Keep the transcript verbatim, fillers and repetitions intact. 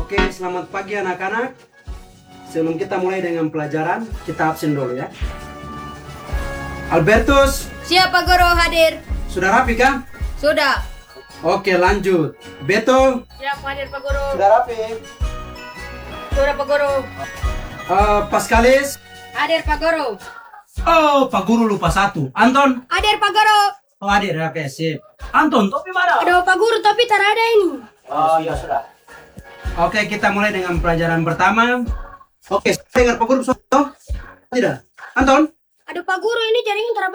Oke, selamat pagi anak-anak. Sebelum kita mulai dengan pelajaran, kita absen dulu ya. Albertus, Siap Pak Guru, hadir. sudah rapi kan? Sudah. Oke, lanjut. Beto, Siap hadir Pak Guru. sudah rapi. Sudah Pak Guru. Uh, Paskalis. Hadir Pak Guru. Oh, Pak Guru lupa satu. Anton. Hadir Pak Guru. Oh, hadir. Oke, sip. Anton, topi mana? Aduh Pak Guru, tapi tak ada ini. Oh, ya sudah. Oke, kita mulai dengan pelajaran pertama. Oke, dengar Pak Guru. Tidak. Anton. Aduh Pak Guru, ini jaringan terapa